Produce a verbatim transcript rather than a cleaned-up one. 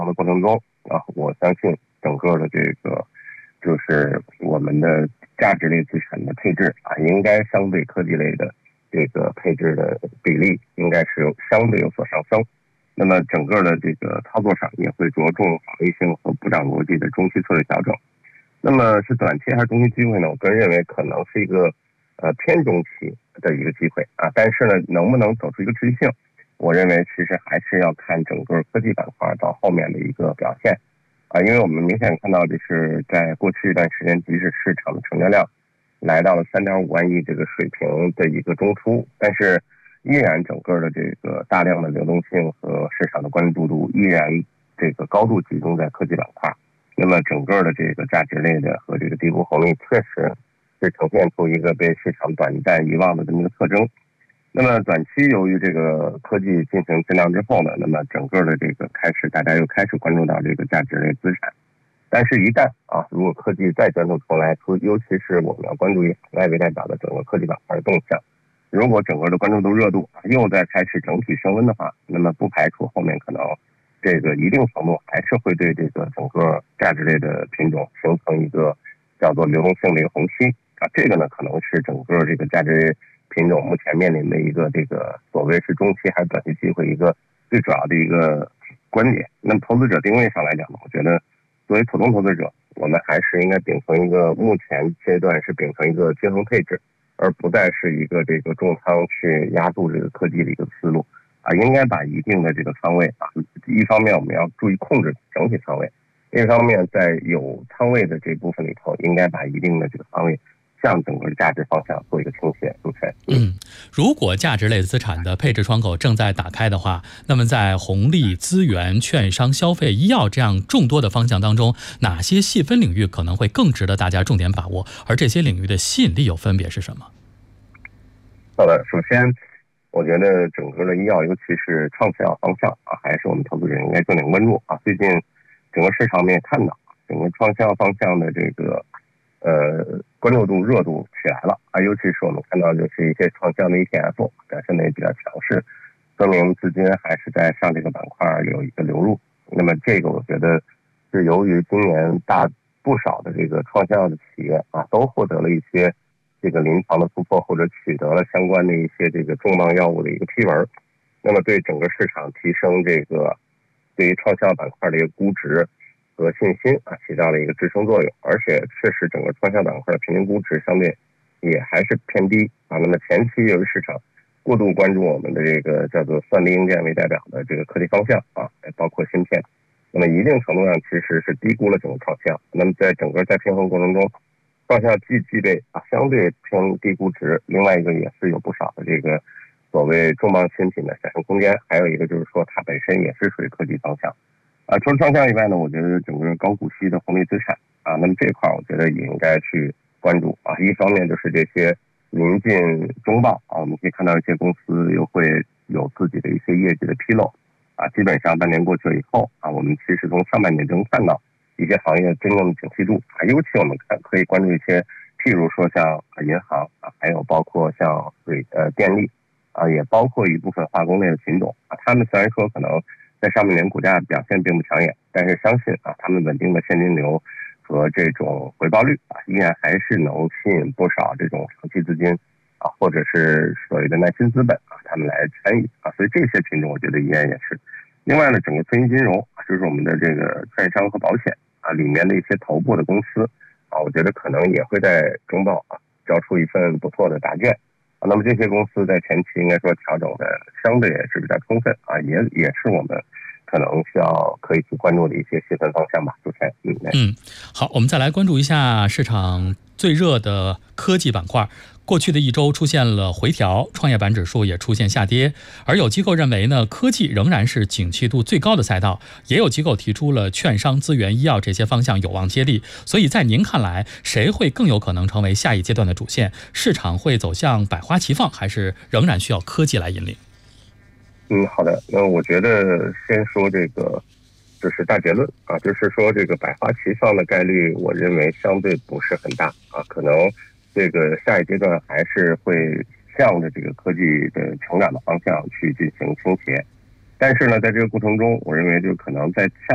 的过程中啊，我相信整个的这个就是我们的价值类资产的配置啊，应该相对科技类的这个配置的比例应该是有相对有所上升。那么整个的这个操作上也会着重防御性和补涨逻辑的中期策略调整。那么是短期还是中期机会呢？我个人认为可能是一个呃偏中期的一个机会啊，但是呢，能不能走出一个持续性？我认为其实还是要看整个科技板块到后面的一个表现啊，因为我们明显看到的是在过去一段时间，即使市场的成交量来到了三点五万亿这个水平的一个中枢，但是依然整个的这个大量的流动性和市场的关注度依然这个高度集中在科技板块。那么整个的这个价值类的和这个低估红利确实是呈现出一个被市场短暂遗忘的这么一个特征。那么短期由于这个科技进行震荡之后呢，那么整个的这个开始大家又开始关注到这个价值类资产。但是一旦啊，如果科技再卷土重来，尤其是我们要关注以海外为代表的整个科技板块的动向，如果整个的关注度热度又在开始整体升温的话，那么不排除后面可能这个一定程度还是会对这个整个价值类的品种形成一个叫做流动性的一个红期啊，这个呢可能是整个这个价值类品种目前面临的一个这个所谓是中期还是短期机会一个最主要的一个观点。那么投资者定位上来讲呢，我觉得作为普通投资者，我们还是应该秉承一个目前阶段是秉承一个均衡配置，而不再是一个这个重仓去压住这个科技的一个思路啊，应该把一定的这个仓位啊，一方面我们要注意控制整体仓位，另一方面在有仓位的这部分里头，应该把一定的这个仓位向整个价值方向做一个倾斜。主持人， 嗯，如果价值类资产的配置窗口正在打开的话，那么在红利、资源、券商、消费、医药这样众多的方向当中，哪些细分领域可能会更值得大家重点把握？而这些领域的吸引力又分别是什么？ 好的，首先我觉得整个的医药，尤其是创新药方向啊，还是我们投资人应该重点关注啊。最近整个市场我们也看到，整个创新药方向的这个呃关注度热度起来了啊，尤其是我们看到就是一些创新药的 E T F 表现的也比较强势，说明资金还是在上这个板块有一个流入。那么这个我觉得是由于今年大不少的这个创新药的企业啊，都获得了一些这个临床的突破，或者取得了相关的一些这个重磅药物的一个批文，那么对整个市场提升这个对于创新药板块的一个估值和信心啊，起到了一个支撑作用。而且确实整个创新药板块的平均估值相对也还是偏低啊。那么前期由于市场过度关注我们的这个叫做算力硬件为代表的这个科技方向啊，包括芯片，那么一定程度上其实是低估了整个创新药。那么在整个在平衡过程中，创新药既具备啊相对偏低估值，另外一个也是有不少的这个所谓重磅新品的产生空间，还有一个就是说它本身也是属于科技方向啊。除了创新药以外呢，我觉得整个高股息的红利资产啊，那么这块我觉得也应该去关注啊。一方面就是这些临近中报啊，我们可以看到一些公司又会有自己的一些业绩的披露啊，基本上半年过去了以后啊，我们其实从上半年就能看到一些行业真正的景气度啊，尤其我们看可以关注一些，譬如说像银行啊，还有包括像水呃电力啊，也包括一部分化工类的品种啊，他们虽然说可能在上半年股价表现并不抢眼，但是相信啊，他们稳定的现金流和这种回报率啊，依然还是能吸引不少这种长期资金啊，或者是所谓的耐心资本啊，他们来参与啊，所以这些品种我觉得依然也是。另外呢，整个村金金融啊，就是我们的这个券商和保险啊里面的一些头部的公司啊，我觉得可能也会在中报啊交出一份不错的答卷啊。那么这些公司在前期应该说调整的相对也是比较充分啊，也也是我们可能需要可以去关注的一些细分方向吧。主持人，嗯嗯，好，我们再来关注一下市场最热的科技板块。过去的一周出现了回调，创业板指数也出现下跌，而有机构认为呢，科技仍然是景气度最高的赛道，也有机构提出了券商、资源、医药这些方向有望接力。所以在您看来，谁会更有可能成为下一阶段的主线？市场会走向百花齐放，还是仍然需要科技来引领？ 嗯，好的，那我觉得先说这个就是大结论啊，就是说这个百花齐放的概率，我认为相对不是很大啊，可能这个下一阶段还是会向着这个科技的成长的方向去进行倾斜。但是呢，在这个过程中，我认为就可能在下